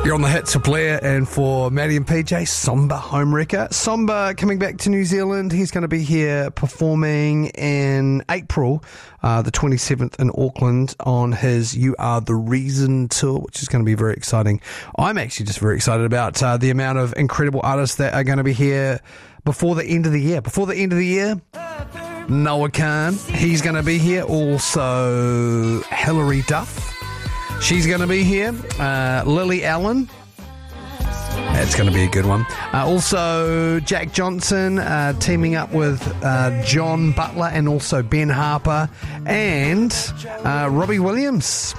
You're on the hits for Blair and for Maddie and PJ, Somba Homewrecker. Somba coming back to New Zealand. He's going to be here performing in April, the 27th in Auckland on his You Are The Reason tour, which is going to be very exciting. I'm actually just very excited about the amount of incredible artists that are going to be here before the end of the year. Before the end of the year, Noah Khan, he's going to be here. Also, Hilary Duff. She's going to be here. Lily Allen. That's going to be a good one. Also, Jack Johnson teaming up with John Butler and also Ben Harper and Robbie Williams.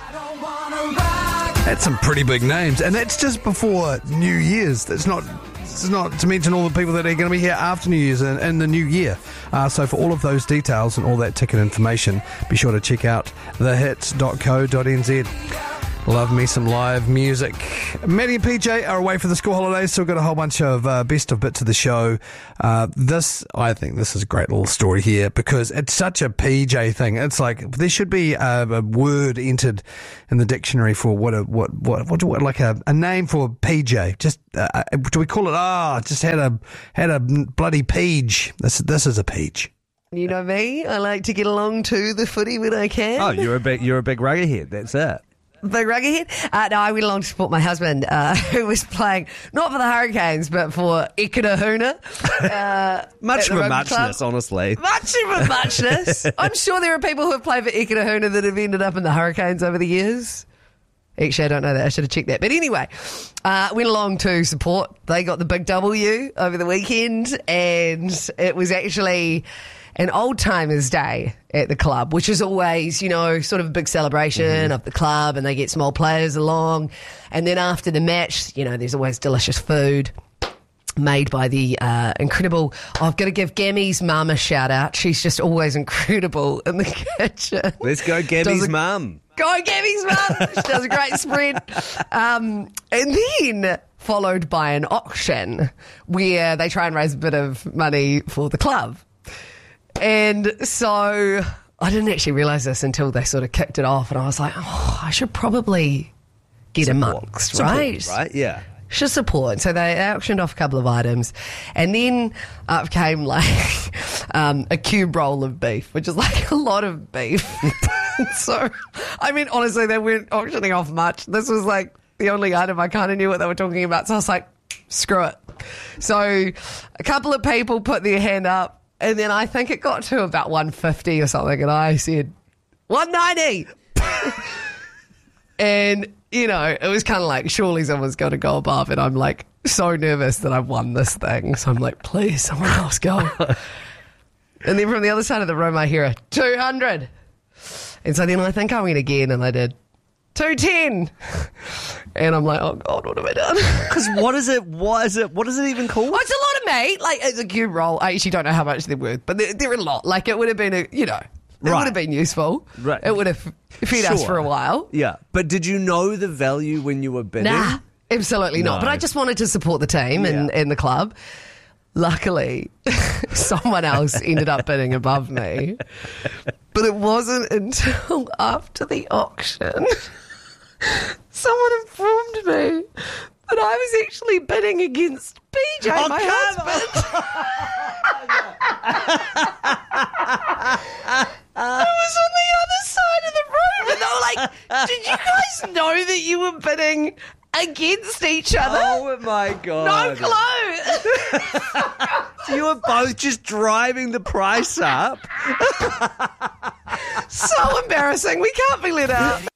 That's some pretty big names. And that's just before New Year's. It's not to mention all the people that are going to be here after New Year's and in the new year. So for all of those details and all that ticket information, be sure to check out thehits.co.nz. Love me some live music. Maddie and PJ are away for the school holidays, so we've got a whole bunch of best of bits of the show. I think this is a great little story here because it's such a PJ thing. It's like there should be a word entered in the dictionary for what like a name for PJ. Just do we call it? Just had a bloody peach. This is a peach. You know me. I like to get along to the footy when I can. Oh, you're a big rugger head. That's it. Big rugby head? No, I went along to support my husband, who was playing, not for the Hurricanes, but for Ikitahuna. Much of a muchness, club. honestly. Much of a muchness. I'm sure there are people who have played for Ikitahuna that have ended up in the Hurricanes over the years. Actually, I don't know that. I should have checked that. But anyway, went along to support. They got the big W over the weekend, and it was actually an old timers day at the club, which is always, sort of a big celebration of the club, and they get small players along. And then after the match, there's always delicious food made by the incredible... I've got to give Gammy's mum a shout out. She's just always incredible in the kitchen. Let's go Gammy's mum. Go Gammy's mum. She does a great spread. And then followed by an auction where they try and raise a bit of money for the club. And so I didn't actually realise this until they sort of kicked it off, and I was like, I should probably get amongst, right? Right, yeah. Should support. So they auctioned off a couple of items, and then up came like a cube roll of beef, which is like a lot of beef. So, I mean, honestly, they weren't auctioning off much. This was like the only item I kind of knew what they were talking about. So I was like, screw it. So a couple of people put their hand up, and then I think it got to about 150 or something, and I said, 190. And, it was kind of like, surely someone's got to go above, and I'm like so nervous that I've won this thing. So I'm like, please, someone else go. And then from the other side of the room, I hear a 200. And so then I think I went again, and I did 210. And I'm like, oh God, what have I done? Because what is it even called? Oh, it's a lot of meat. Like, it's a cube roll. I actually don't know how much they're worth, but they're a lot. Like, it would have been it would have been useful. Right. It would have fed us for a while. Yeah. But did you know the value when you were bidding? Nah, absolutely not. But I just wanted to support the team and the club. Luckily, someone else ended up bidding above me. But it wasn't until after the auction someone informed me that I was actually bidding against PJ, my husband. I was on the other side of the room, and they were like, did you guys know that you were bidding against each other? Oh my God. No clue. So you were both just driving the price up. So embarrassing. We can't be let out.